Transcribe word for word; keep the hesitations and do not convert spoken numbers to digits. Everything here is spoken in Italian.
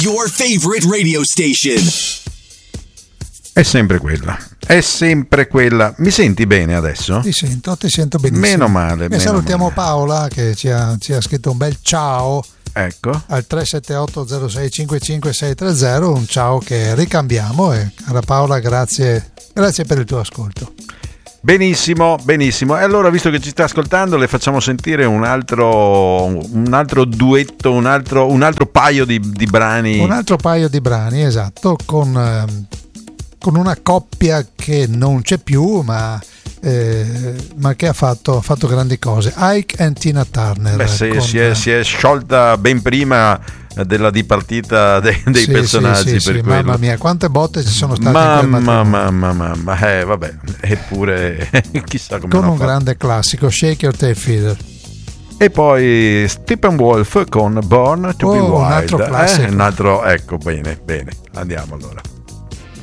Your favorite radio station. È sempre quella, è sempre quella. Mi senti bene adesso? Ti sento, ti sento benissimo. Meno male. E meno salutiamo male. Paola che ci ha, ci ha scritto un bel ciao. Ecco. Al tre sette otto zero sei cinque cinque sei tre zero, un ciao che ricambiamo. E cara Paola, grazie, grazie per il tuo ascolto. Benissimo, benissimo. E allora, visto che ci sta ascoltando, le facciamo sentire un altro, un altro duetto, un altro, un altro paio di, di brani. Un altro paio di brani, esatto, con, ehm, con una coppia che non c'è più, ma, eh, ma che ha fatto, ha fatto grandi cose. Ike e Tina Turner. Beh, si, con, si, è, si è sciolta ben prima della dipartita dei, dei sì, personaggi. sì, sì, per sì, quello. mamma mia, quante botte ci sono state in quel Mamma, matrimonio. mamma, mamma, eh, vabbè, eppure chissà come Con l'ha un fatto. grande classico, Shake Your Tail Feather. E poi Steppenwolf con Born to Oh, be Wild. un altro classico. Eh, un altro, ecco, bene, bene, andiamo allora.